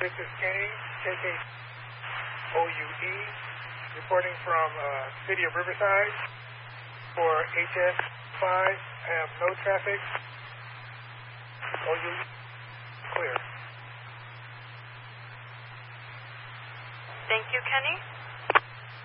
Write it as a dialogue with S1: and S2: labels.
S1: This is Kenny, KKOUE, reporting from City of Riverside for HS5. I have no traffic. OUE clear.
S2: Thank you, Kenny.